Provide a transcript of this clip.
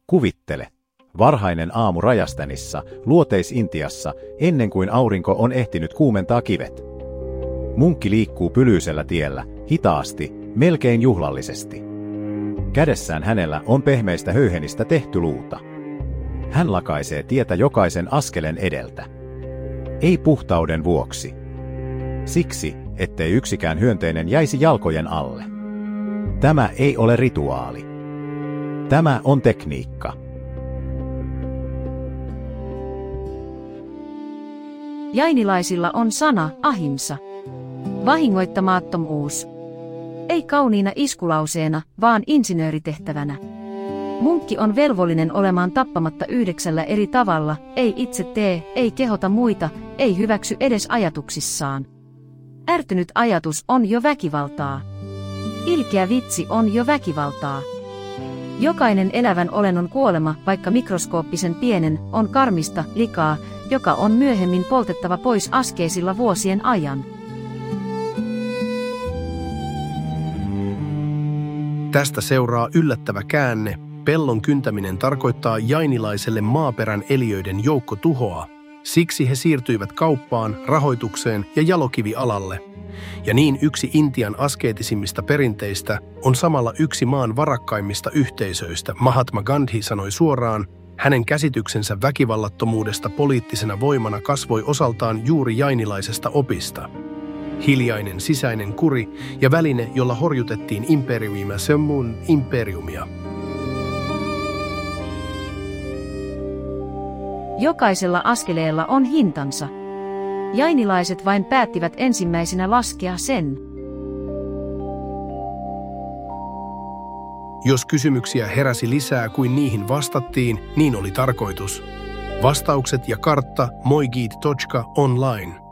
Kuvittele. Varhainen aamu Rajasthanissa, Luoteis-Intiassa, ennen kuin aurinko on ehtinyt kuumentaa kivet. Munkki liikkuu pylyisellä tiellä, hitaasti, melkein juhlallisesti. Kädessään hänellä on pehmeistä höyhenistä tehty luuta. Hän lakaisee tietä jokaisen askelen edeltä. Ei puhtauden vuoksi. Siksi, ettei yksikään hyönteinen jäisi jalkojen alle. Tämä ei ole rituaali. Tämä on tekniikka. Jainilaisilla on sana ahimsa. Vahingoittamattomuus. Ei kauniina iskulauseena, vaan insinööritehtävänä. Munkki on velvollinen olemaan tappamatta 9 eri tavalla, ei itse tee, ei kehota muita, ei hyväksy edes ajatuksissaan. Ärtynyt ajatus on jo väkivaltaa. Ilkeä vitsi on jo väkivaltaa. Jokainen elävän olennon kuolema, vaikka mikroskooppisen pienen, on karmista likaa, joka on myöhemmin poltettava pois askeesilla vuosien ajan. Tästä seuraa yllättävä käänne. Pellon kyntäminen tarkoittaa jainilaiselle maaperän eliöiden joukkotuhoa. Siksi he siirtyivät kauppaan, rahoitukseen ja jalokivialalle. Ja niin yksi Intian askeetisimmista perinteistä on samalla yksi maan varakkaimmista yhteisöistä. Mahatma Gandhi sanoi suoraan, hänen käsityksensä väkivallattomuudesta poliittisena voimana kasvoi osaltaan juuri jainilaisesta opista. Hiljainen sisäinen kuri ja väline, jolla horjutettiin imperiumia, semmun imperiumia. Jokaisella askeleella on hintansa. Jainilaiset vain päättivät ensimmäisenä laskea sen. Jos kysymyksiä heräsi lisää kuin niihin vastattiin, niin oli tarkoitus. Vastaukset ja kartta Moigit.online.